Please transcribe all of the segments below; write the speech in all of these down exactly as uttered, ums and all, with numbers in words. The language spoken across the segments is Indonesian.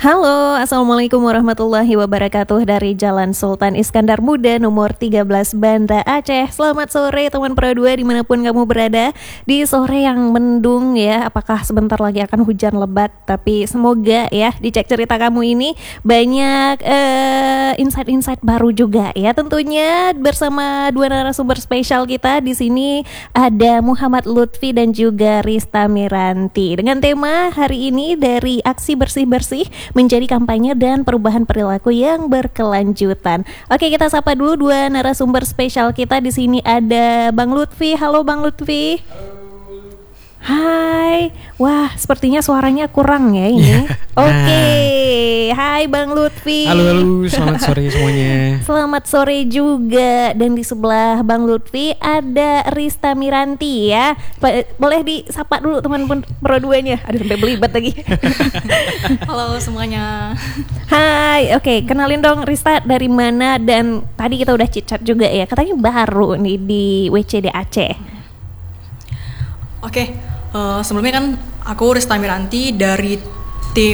Halo, Assalamualaikum warahmatullahi wabarakatuh. Dari Jalan Sultan Iskandar Muda nomor tiga belas Banda Aceh. Selamat sore teman Pro dua dimanapun kamu berada. Di sore yang mendung ya, apakah sebentar lagi akan hujan lebat? Tapi semoga ya di Cek Cerita kamu ini banyak uh, insight-insight baru juga ya. Tentunya bersama dua narasumber spesial kita. Di sini ada Muhammad Lutfi dan juga Rista Miranti. Dengan tema hari ini dari aksi bersih-bersih menjadi kampanye dan perubahan perilaku yang berkelanjutan. Oke, kita sapa dulu dua narasumber spesial kita. Di sini ada Bang Lutfi. Halo Bang Lutfi. Halo. Hai. Wah, sepertinya suaranya kurang ya ini. Yeah. Oke. Okay. Hai Bang Lutfi. Halo halo, selamat sore semuanya. Selamat sore juga. Dan di sebelah Bang Lutfi ada Rista Miranti ya. Boleh disapa dulu teman-teman Pro dua-nya. Aduh, sampai belibet lagi. Halo semuanya. Hai, oke, okay, kenalin dong Rista dari mana, dan tadi kita udah chit-chat juga ya. Katanya baru nih di W C D Aceh. Oke, okay, uh, sebelumnya kan aku Rista Miranti dari tim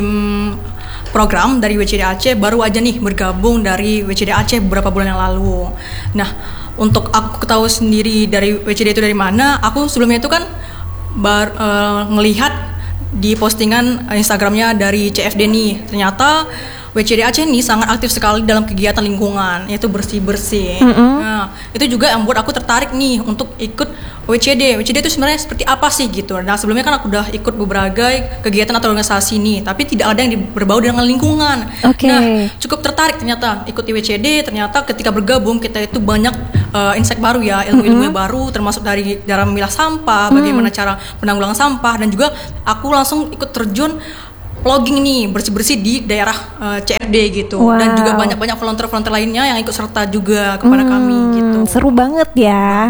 program dari W C D Aceh, baru aja nih bergabung dari W C D Aceh beberapa bulan yang lalu. Nah, untuk aku tahu sendiri dari W C D itu dari mana, aku sebelumnya itu kan bar, uh, ngelihat di postingan Instagramnya dari C F D nih, ternyata W C D Aceh ini sangat aktif sekali dalam kegiatan lingkungan, yaitu bersih-bersih. Mm-hmm. Nah, itu juga yang membuat aku tertarik nih untuk ikut W C D. W C D itu sebenarnya seperti apa sih gitu. Nah, sebelumnya kan aku udah ikut beberapa kegiatan atau organisasi nih, tapi tidak ada yang berbau dengan lingkungan. Okay. Nah, cukup tertarik ternyata ikut W C D. Ternyata ketika bergabung kita itu banyak uh, insight baru ya, ilmu-ilmu mm-hmm. baru, termasuk dari dalam memilah sampah, mm. bagaimana cara penanggulangan sampah, dan juga aku langsung ikut terjun vlogging nih, bersih-bersih di daerah uh, C F D gitu. Wow. Dan juga banyak-banyak volunteer-volunteer lainnya yang ikut serta juga kepada hmm, kami gitu. Seru banget ya.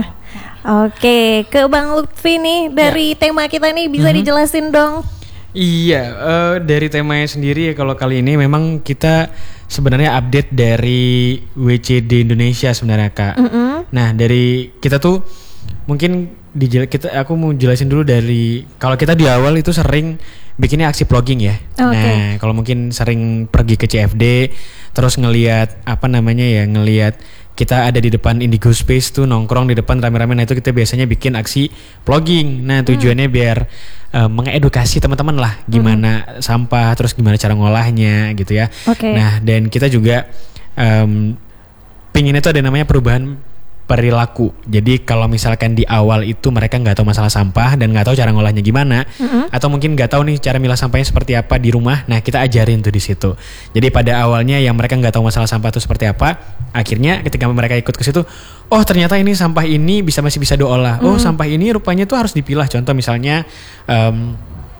Oke, ke Bang Lutfi nih, dari ya. tema kita nih bisa mm-hmm. dijelasin dong. Iya, uh, dari temanya sendiri ya, kalau kali ini memang kita sebenarnya update dari W C D Indonesia sebenarnya Kak. Mm-hmm. Nah, dari kita tuh mungkin dijel- kita aku mau jelasin dulu dari kalau kita di awal itu sering bikinnya aksi vlogging ya. Oh, nah, okay. kalau mungkin sering pergi ke C F D terus ngelihat apa namanya ya, ngelihat kita ada di depan Indigo Space tuh nongkrong di depan rame-rame. Nah, itu kita biasanya bikin aksi vlogging. Nah, tujuannya hmm. biar uh, mengedukasi teman-teman lah gimana hmm. sampah, terus gimana cara ngolahnya gitu ya. Okay. Nah, dan kita juga um, pinginnya tuh ada namanya perubahan perilaku. Jadi kalau misalkan di awal itu mereka nggak tahu masalah sampah dan nggak tahu cara ngolahnya gimana, mm-hmm. atau mungkin nggak tahu nih cara milah sampahnya seperti apa di rumah, nah kita ajarin tuh di situ. Jadi pada awalnya yang mereka nggak tahu masalah sampah itu seperti apa, akhirnya ketika mereka ikut ke situ, oh ternyata ini sampah ini bisa masih bisa diolah. Mm-hmm. Oh sampah ini rupanya tuh harus dipilah. Contoh misalnya um,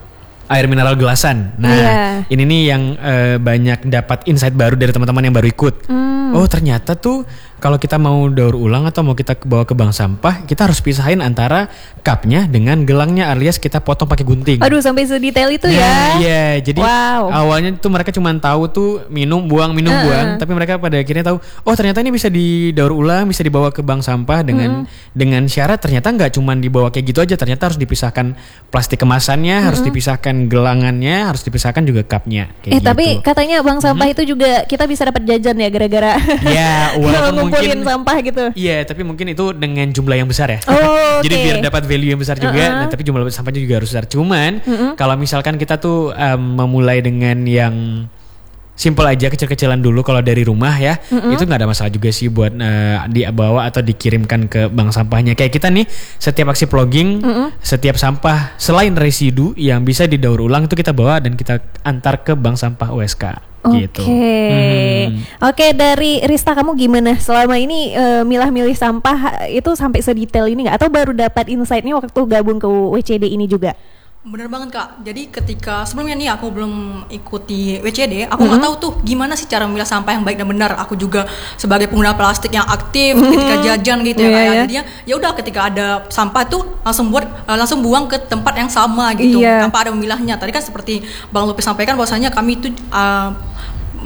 air mineral gelasan. Nah, yeah. ini nih yang uh, banyak dapat insight baru dari teman-teman yang baru ikut. Mm. Oh, ternyata tuh kalau kita mau daur ulang atau mau kita bawa ke bank sampah, kita harus pisahin antara cupnya dengan gelangnya, alias kita potong pakai gunting. Aduh, sampai sedetail itu ya. Iya, yeah, jadi wow. awalnya tuh mereka cuma tahu tuh minum buang minum uh. buang, tapi mereka pada akhirnya tahu, oh ternyata ini bisa didaur ulang, bisa dibawa ke bank sampah dengan mm. dengan syarat ternyata nggak cuma dibawa kayak gitu aja, ternyata harus dipisahkan plastik kemasannya, mm-hmm. harus dipisahkan gelangannya, harus dipisahkan juga cupnya. Eh gitu. Tapi katanya bank sampah mm-hmm. itu juga kita bisa dapat jajan ya gara-gara. Ya, walaupun ngumpulin sampah gitu. Iya, tapi mungkin itu dengan jumlah yang besar ya. Oh, jadi okay. biar dapat value yang besar juga, uh-huh. nah, tapi jumlah sampahnya juga harus besar. Cuman uh-huh. kalau misalkan kita tuh um, memulai dengan yang simple aja, kecil-kecilan dulu kalau dari rumah ya, uh-huh. itu nggak ada masalah juga sih buat uh, dibawa atau dikirimkan ke bank sampahnya. Kayak kita nih, setiap aksi vlogging, uh-huh. setiap sampah selain residu yang bisa didaur ulang itu kita bawa dan kita antar ke bank sampah O S K. Oke, gitu. okay. hmm. oke okay, dari Rista kamu gimana selama ini uh, milah-milih sampah itu sampai sedetail ini nggak? Atau baru dapat insight-nya waktu gabung ke W C D ini juga? Bener banget Kak, jadi ketika sebelumnya nih aku belum ikuti W C D, aku nggak mm-hmm. tahu tuh gimana sih cara memilah sampah yang baik dan benar. Aku juga sebagai pengguna plastik yang aktif mm-hmm. ketika jajan gitu ya, yeah, kayak yeah. jadinya ya udah ketika ada sampah tuh langsung buat uh, langsung buang ke tempat yang sama gitu, yeah. tanpa ada memilahnya. Tadi kan seperti Bang Lutfi sampaikan bahwasanya kami itu uh,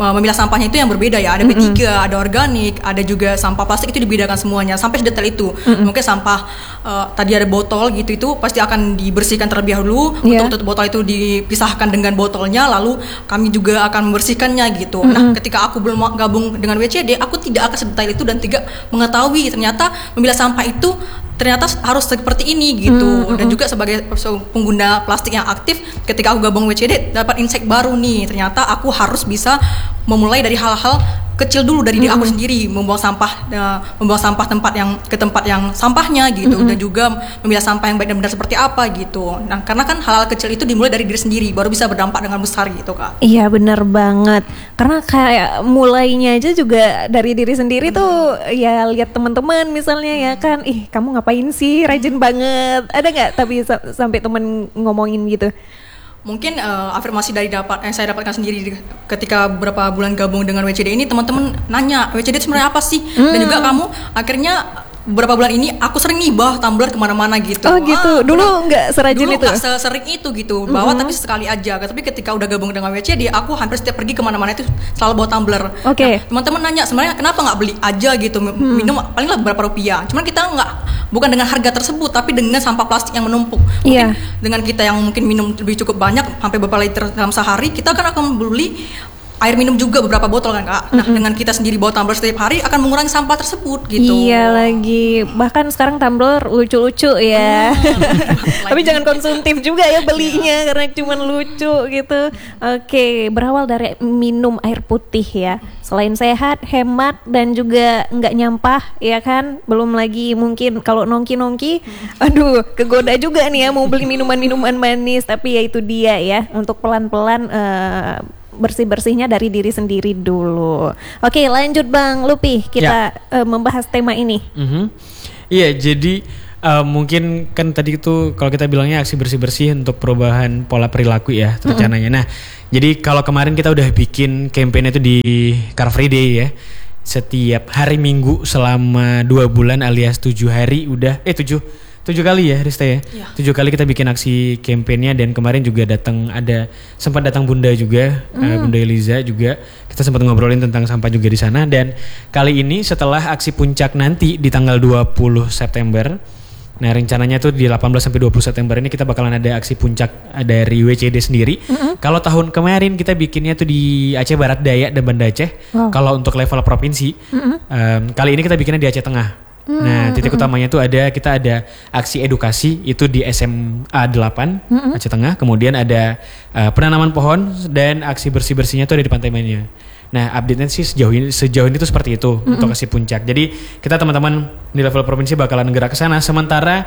uh, memilah sampahnya itu yang berbeda ya. Ada mm-hmm. B tiga, ada organik, ada juga sampah plastik, itu dibedakan semuanya sampai sedetail itu. Mm-hmm. Mungkin sampah uh, tadi ada botol gitu, itu pasti akan dibersihkan terlebih dahulu. Yeah. Untuk botol itu dipisahkan dengan botolnya, lalu kami juga akan membersihkannya gitu. Mm-hmm. Nah, ketika aku belum gabung dengan W C D, aku tidak akan sedetail itu dan tidak mengetahui ternyata memilah sampah itu ternyata harus seperti ini gitu. Mm-hmm. Dan juga sebagai pengguna plastik yang aktif, ketika aku gabung W C D dapat insight baru nih, ternyata aku harus bisa memulai dari hal-hal kecil dulu dari diri mm-hmm. aku sendiri, membuang sampah uh, membuang sampah tempat yang ke tempat yang sampahnya gitu, mm-hmm. dan juga memilah sampah yang baik dan benar seperti apa gitu. Nah, karena kan hal-hal kecil itu dimulai dari diri sendiri baru bisa berdampak dengan besar gitu, Kak. Iya, benar banget. Karena kayak mulainya aja juga dari diri sendiri hmm. tuh ya, lihat teman-teman misalnya ya kan, ih kamu ngapain sih, rajin banget. Ada nggak tapi sa- sampai teman ngomongin gitu? Mungkin uh, afirmasi dari dapat yang saya dapatkan sendiri ketika beberapa bulan gabung dengan W C D ini, teman-teman nanya W C D sebenarnya apa sih, hmm. dan juga kamu akhirnya beberapa bulan ini aku sering nih bawa tumbler kemana-mana gitu. Oh gitu. Ah, dulu nggak serajin dulu itu? Dulu nggak sering itu gitu. Bawa mm-hmm. tapi sekali aja. Tapi ketika udah gabung dengan W C D, aku hampir setiap pergi kemana-mana itu selalu bawa tumbler. Oke. Okay. Nah, teman-teman nanya sebenarnya kenapa nggak beli aja gitu, hmm. minum paling lah berapa rupiah. Cuman kita nggak, bukan dengan harga tersebut, tapi dengan sampah plastik yang menumpuk. Mungkin yeah. dengan kita yang mungkin minum lebih cukup banyak sampai beberapa liter dalam sehari, kita kan akan beli air minum juga beberapa botol kan, Kak. Nah, mm-hmm. dengan kita sendiri bawa tumbler setiap hari akan mengurangi sampah tersebut gitu. Iya lagi. Bahkan sekarang tumbler lucu-lucu ya. Hmm. Tapi jangan konsumtif juga ya belinya karena cuma lucu gitu. Oke, berawal dari minum air putih ya. Selain sehat, hemat dan juga nggak nyampah ya kan. Belum lagi mungkin kalau nongki-nongki, aduh kegoda juga nih ya mau beli minuman-minuman manis. Tapi ya itu dia ya, untuk pelan-pelan uh, bersih-bersihnya dari diri sendiri dulu. Oke, lanjut Bang Lupi, kita ya. uh, membahas tema ini. Mm-hmm. Iya, jadi uh, mungkin kan tadi itu kalau kita bilangnya aksi bersih-bersih untuk perubahan pola perilaku ya rencananya. Mm-hmm. Nah, jadi kalau kemarin kita udah bikin campaign itu di Car Free Day ya. Setiap hari Minggu selama dua bulan alias tujuh hari udah eh tujuh Tujuh kali ya Rista ya? Ya. Tujuh kali kita bikin aksi kampanyenya, dan kemarin juga datang ada sempat datang Bunda juga, mm. uh, Bunda Eliza juga. Kita sempat ngobrolin tentang sampah juga di sana. Dan kali ini setelah aksi puncak nanti di tanggal dua puluh September, nah rencananya tuh di delapan belas sampai dua puluh September ini kita bakalan ada aksi puncak dari W C D sendiri. Mm-hmm. Kalau tahun kemarin kita bikinnya tuh di Aceh Barat Daya dan Banda Aceh. Wow. Kalau untuk level provinsi, mm-hmm. um, kali ini kita bikinnya di Aceh Tengah. Hmm, nah titik hmm. utamanya itu ada, kita ada aksi edukasi itu di S M A delapan hmm. Aceh Tengah, kemudian ada uh, penanaman pohon dan aksi bersih-bersihnya itu ada di Pantai Mania. Nah update-nya sih sejauh ini sejauh ini tuh seperti itu hmm. untuk aksi puncak. Jadi kita teman-teman di level provinsi bakalan gerak ke sana. Sementara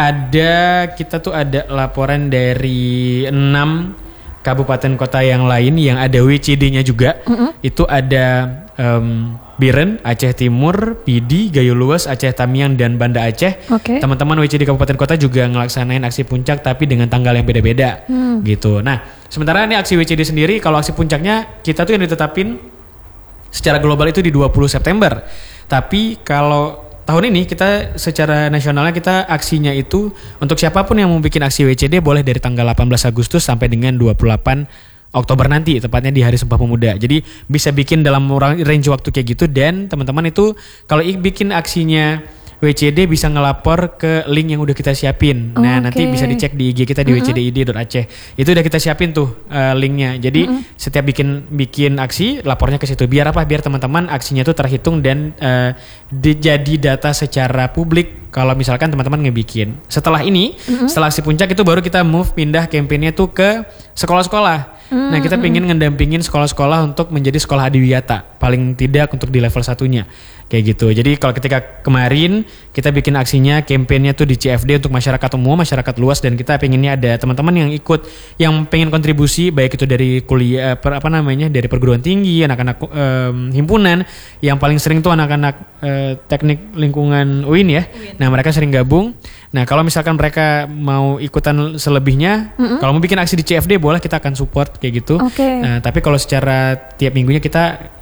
ada kita tuh ada laporan dari enam kabupaten kota yang lain yang ada W C D-nya juga. Hmm. Itu ada um, Biren, Aceh Timur, Pidi, Gayo Luas, Aceh Tamiang, dan Banda Aceh. Okay. Teman-teman W C D kabupaten kota juga ngelaksanain aksi puncak tapi dengan tanggal yang beda-beda hmm. gitu. Nah, sementara ini aksi W C D sendiri, kalau aksi puncaknya kita tuh yang ditetapin secara global itu di dua puluh September. Tapi kalau tahun ini kita secara nasionalnya kita aksinya itu untuk siapapun yang mau bikin aksi W C D boleh dari tanggal delapan belas Agustus sampai dengan dua puluh delapan Oktober nanti, tepatnya di Hari Sumpah Pemuda. Jadi bisa bikin dalam range waktu kayak gitu, dan teman-teman itu kalau bikin aksinya W C D bisa ngelapor ke link yang udah kita siapin. Oh, nah, okay. nanti bisa dicek di I G kita di mm-hmm. w c d i d dot aceh. Itu udah kita siapin tuh uh, linknya. Jadi mm-hmm. setiap bikin bikin aksi, lapornya ke situ. Biar apa? Biar teman-teman aksinya tuh terhitung dan uh, jadi data secara publik. Kalau misalkan teman-teman ngebikin. Setelah ini, mm-hmm. setelah aksi puncak itu baru kita move pindah kampanyenya tuh ke sekolah-sekolah. Mm-hmm. Nah, kita pengen ngedampingin sekolah-sekolah untuk menjadi sekolah adiwiyata, paling tidak untuk di level satunya. Kayak gitu. Jadi kalau ketika kemarin kita bikin aksinya, kampanyenya tuh di C F D untuk masyarakat umum, masyarakat luas, dan kita pengennya ada teman-teman yang ikut, yang pengen kontribusi, baik itu dari kuliah, per, apa namanya, dari perguruan tinggi, anak-anak um, himpunan, yang paling sering tuh anak-anak uh, teknik lingkungan U I N ya. U I N. Nah, mereka sering gabung. Nah, kalau misalkan mereka mau ikutan selebihnya, mm-hmm. kalau mau bikin aksi di C F D boleh, kita akan support kayak gitu. Okay. Nah, tapi kalau secara tiap minggunya kita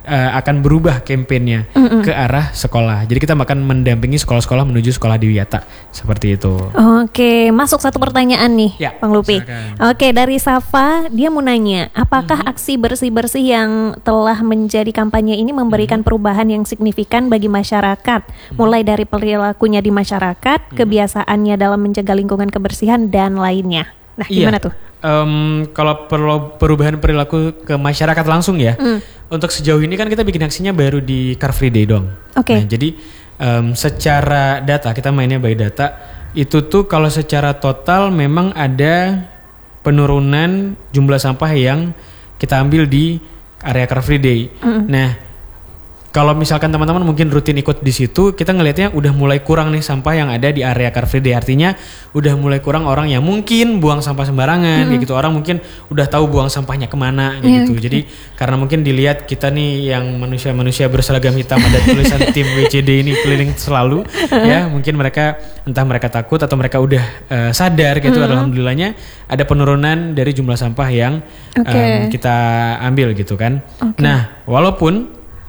uh, akan berubah kampanyenya mm-hmm. ke arah sekolah. Jadi kita akan mendampingi sekolah-sekolah menuju sekolah di Wiyata seperti itu. Oke, masuk satu pertanyaan nih, ya, Bang Lupi. Silakan. Oke, dari Safa, dia mau nanya, apakah mm-hmm. aksi bersih-bersih yang telah menjadi kampanye ini memberikan mm-hmm. perubahan yang signifikan bagi masyarakat, mm-hmm. mulai dari perilakunya di masyarakat, mm-hmm. kebiasaannya dalam menjaga lingkungan kebersihan dan lainnya. Nah, iya. gimana tuh? Um, kalau perlu perubahan perilaku ke masyarakat langsung ya, mm. untuk sejauh ini kan kita bikin aksinya baru di Car Free Day dong. Oke. Okay. Nah, jadi um, secara data, kita mainnya by data, itu tuh kalau secara total memang ada penurunan jumlah sampah yang kita ambil di area Car Free Day. Mm. Nah, kalau misalkan teman-teman mungkin rutin ikut di situ, kita ngelihatnya udah mulai kurang nih sampah yang ada di area Car Free Day. Artinya udah mulai kurang orang yang mungkin buang sampah sembarangan, mm-hmm. kayak gitu. Orang mungkin udah tahu buang sampahnya kemana, kayak yeah, gitu. Okay. Jadi karena mungkin dilihat kita nih yang manusia-manusia berseragam hitam ada tulisan tim W C D ini keliling selalu, ya mungkin mereka entah mereka takut atau mereka udah uh, sadar, gitu. Mm-hmm. Alhamdulillahnya ada penurunan dari jumlah sampah yang okay. um, kita ambil, gitu kan. Okay. Nah, walaupun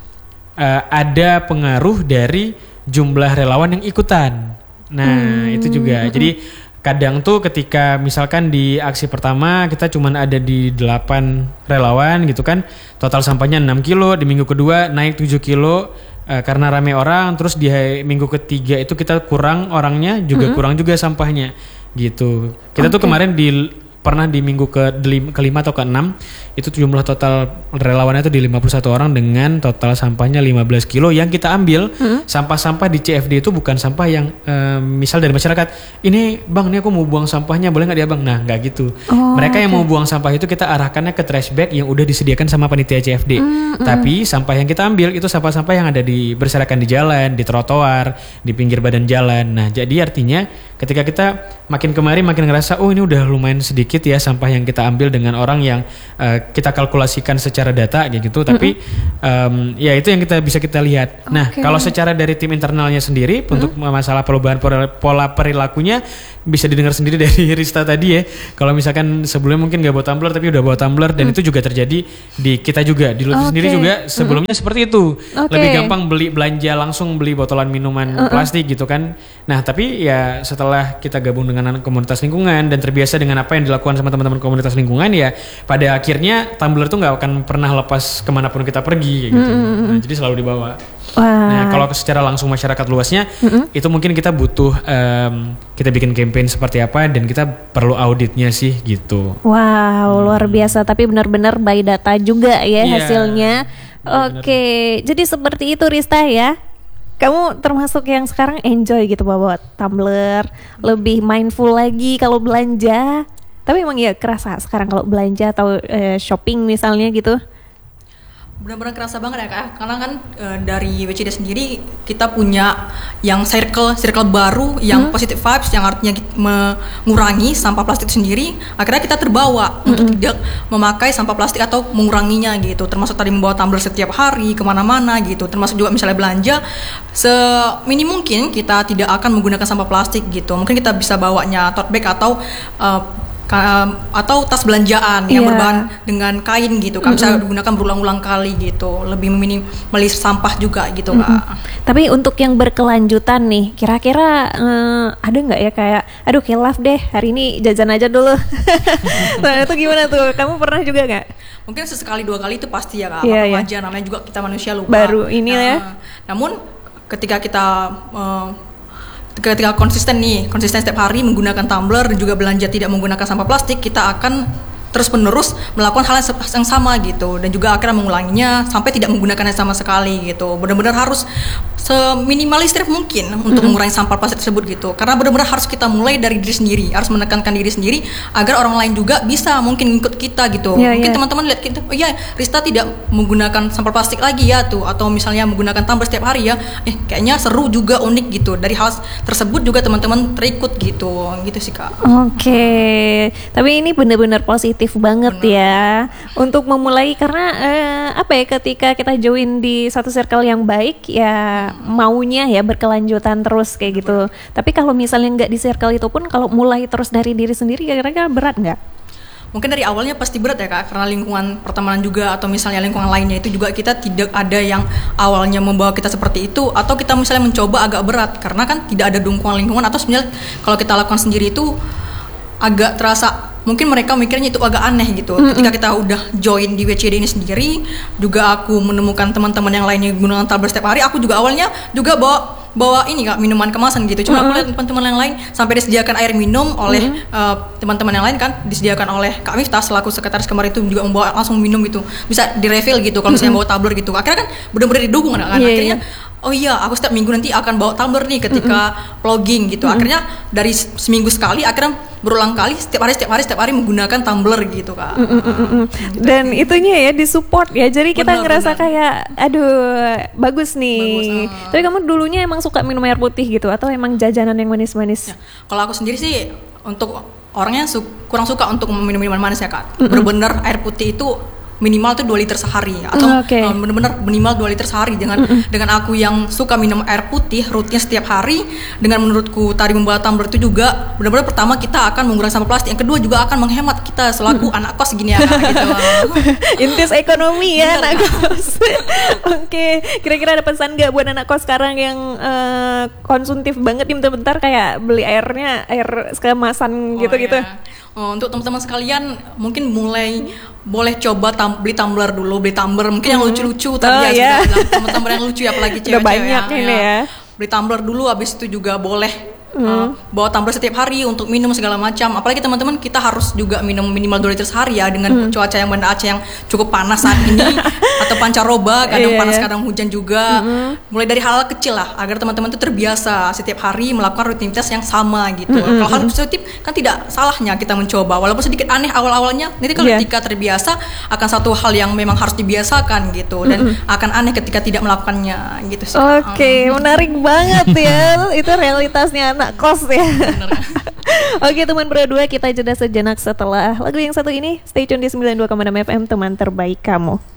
Uh, ada pengaruh dari jumlah relawan yang ikutan. Nah, hmm. itu juga. Jadi kadang tuh ketika misalkan di aksi pertama kita cuman ada di delapan relawan gitu kan. Total sampahnya enam kilo, di minggu kedua naik tujuh kilo uh, karena rame orang. Terus di minggu ketiga itu kita kurang orangnya, juga hmm. kurang juga sampahnya gitu. Kita okay. tuh kemarin di pernah di minggu ke kelima atau keenam itu jumlah total relawannya itu di lima puluh satu orang dengan total sampahnya lima belas kilo yang kita ambil. Hmm. Sampah-sampah di C F D itu bukan sampah yang um, misal dari masyarakat, ini bang ini aku mau buang sampahnya boleh nggak dia bang? Nah nggak gitu. Oh, mereka okay. yang mau buang sampah itu kita arahkannya ke trash bag yang udah disediakan sama panitia C F D. Hmm, Tapi hmm. sampah yang kita ambil itu sampah-sampah yang ada di berserakan di jalan, di trotoar, di pinggir badan jalan. Nah jadi artinya ketika kita makin kemari makin ngerasa oh ini udah lumayan sedikit ya sampah yang kita ambil dengan orang yang uh, kita kalkulasikan secara data kayak gitu, tapi mm-hmm. um, ya itu yang kita bisa kita lihat. Okay. Nah kalau secara dari tim internalnya sendiri mm-hmm. untuk masalah perubahan pola perilakunya bisa didengar sendiri dari Rista tadi ya. Kalau misalkan sebelumnya mungkin nggak bawa tumbler tapi udah bawa tumbler dan mm. itu juga terjadi di kita juga di Lutfi okay. sendiri juga sebelumnya mm-hmm. seperti itu. Okay. Lebih gampang beli belanja langsung beli botolan minuman uh-uh. plastik gitu kan. Nah tapi ya setelah kita gabung dengan komunitas lingkungan dan terbiasa dengan apa yang dilakukan sama teman-teman komunitas lingkungan ya pada akhirnya tumbler tuh nggak akan pernah lepas kemanapun kita pergi kayak gitu. Mm-hmm. Nah, jadi selalu dibawa. Wow. Nah kalau secara langsung masyarakat luasnya mm-hmm. itu mungkin kita butuh um, kita bikin campaign seperti apa dan kita perlu auditnya sih gitu. Wow hmm. luar biasa, tapi benar-benar by data juga ya yeah. hasilnya. Oke okay. Jadi seperti itu Rista ya. Kamu termasuk yang sekarang enjoy gitu bawa tumbler, lebih mindful lagi kalau belanja. Tapi emang ya kerasa sekarang kalau belanja atau eh, shopping misalnya gitu. Benar-benar kerasa banget ya kak, karena kan e, dari W C D sendiri kita punya yang circle circle baru yang hmm. positive vibes yang artinya mengurangi sampah plastik sendiri. Akhirnya kita terbawa hmm. untuk tidak memakai sampah plastik atau menguranginya gitu. Termasuk tadi membawa tumbler setiap hari kemana-mana gitu. Termasuk juga misalnya belanja semini mungkin kita tidak akan menggunakan sampah plastik gitu. Mungkin kita bisa bawanya tote bag atau e, Ka, atau tas belanjaan yang yeah. berbahan dengan kain gitu kan, mm-hmm. bisa digunakan berulang-ulang kali gitu, lebih meminimalis sampah juga gitu mm-hmm. kak. Tapi untuk yang berkelanjutan nih, kira-kira uh, ada nggak ya kayak, aduh khilaf deh hari ini jajan aja dulu. Nah itu gimana tuh? Kamu pernah juga nggak? Mungkin sesekali dua kali itu pasti ya kak. Yeah, apa yeah. aja namanya juga kita manusia lupa. Baru ini nah, ya. Namun ketika kita uh, ketika konsisten nih, konsisten setiap hari menggunakan tumbler dan juga belanja tidak menggunakan sampah plastik, kita akan terus menerus melakukan hal yang sama gitu dan juga akhirnya mengulanginya sampai tidak menggunakannya sama sekali gitu. Benar-benar harus seminimalisir mungkin untuk mm-hmm. mengurangi sampah plastik tersebut gitu. Karena benar-benar harus kita mulai dari diri sendiri, harus menekankan diri sendiri agar orang lain juga bisa mungkin ikut kita gitu. Yeah, mungkin yeah. teman-teman lihat kita, oh iya Rista tidak menggunakan sampah plastik lagi ya tuh, atau misalnya menggunakan tumbler setiap hari ya. Eh kayaknya seru juga, unik gitu. Dari hal tersebut juga teman-teman terikut gitu. Gitu sih Kak. Oke. Okay. Tapi ini benar-benar positif banget benar. Ya untuk memulai karena eh, apa ya ketika kita join di satu circle yang baik ya maunya ya berkelanjutan terus kayak gitu. Tapi kalau misalnya nggak di circle itu pun kalau mulai terus dari diri sendiri kira-kira berat nggak? mungkin dari awalnya pasti berat ya Kak, karena lingkungan pertemanan juga atau misalnya lingkungan lainnya itu juga kita tidak ada yang awalnya membawa kita seperti itu, atau kita misalnya mencoba agak berat karena kan tidak ada dukungan lingkungan, atau sebenarnya kalau kita lakukan sendiri itu agak terasa mungkin mereka mikirnya itu agak aneh gitu. Mm-hmm. Ketika kita udah join di W C D ini sendiri, juga aku menemukan teman-teman yang lainnya gunakan tumbler setiap hari. Aku juga awalnya juga bawa bawa ini Kak, minuman kemasan gitu. Cuma mm-hmm. aku lihat teman-teman yang lain sampai disediakan air minum oleh mm-hmm. uh, teman-teman yang lain kan, disediakan oleh Kak Miftah selaku sekretaris kemarin itu juga membawa langsung minum gitu. Bisa di-refill gitu kalau misalnya mm-hmm. bawa tumbler gitu. Akhirnya kan benar-benar didukung kan. Yeah, akhirnya yeah. oh iya, aku setiap minggu nanti akan bawa tumbler nih ketika mm-hmm. vlogging gitu. Mm-hmm. Akhirnya dari seminggu sekali, akhirnya berulang kali setiap hari setiap hari setiap hari menggunakan tumbler gitu Kak. Mm-mm. Gitu. Dan itunya ya disupport ya. Jadi kita benar, ngerasa benar. kayak aduh bagus nih. Bagus, uh. Tapi kamu dulunya emang suka minum air putih gitu atau emang jajanan yang manis-manis? Ya, kalau aku sendiri sih untuk orangnya su- kurang suka untuk minum minuman manis ya Kak. Mm-mm. Bener-bener air putih itu minimal tuh dua liter sehari atau mm, okay. uh, benar-benar minimal dua liter sehari. Dengan Mm-mm. dengan aku yang suka minum air putih rutin setiap hari, dengan menurutku tadi membawa tumbler itu juga benar-benar pertama kita akan mengurangi sampah plastik, yang kedua juga akan menghemat kita selaku Mm-mm. anak kos gini ya gitu. Intis ekonomi ya anak kos. Oke, okay. Kira-kira ada pesan nggak buat anak kos sekarang yang uh, konsumtif banget nih, bentar-bentar kayak beli airnya air kemasan gitu-gitu? Oh, ya. Oh, untuk teman-teman sekalian mungkin mulai boleh coba tam- beli tumbler dulu, beli tumbler mungkin hmm. yang lucu-lucu tadi oh, ya, yeah. teman-teman yang lucu ya, apalagi cewek-cewek banyak ya, ini ya. Beli tumbler dulu, habis itu juga boleh Hmm. uh, bawa tumbler setiap hari untuk minum segala macam. Apalagi teman-teman kita harus juga minum minimal dua liter sehari ya, dengan hmm. cuaca yang Banda Aceh yang cukup panas saat ini atau pancaroba kadang yeah, panas yeah. kadang hujan juga. Mm-hmm. Mulai dari hal kecil lah agar teman-teman itu terbiasa setiap hari melakukan rutinitas yang sama gitu. Mm-hmm. Kalau hal positif kan tidak salahnya kita mencoba walaupun sedikit aneh awal-awalnya. Nanti kalau yeah. ketika terbiasa akan satu hal yang memang harus dibiasakan gitu, dan mm-hmm. akan aneh ketika tidak melakukannya gitu sih. Oke, okay, um. menarik banget ya. Itu realitasnya anak kos ya. Oke teman Pro dua, kita jeda sejenak setelah lagu yang satu ini. Stay tune di sembilan puluh dua koma enam F M, teman terbaik kamu.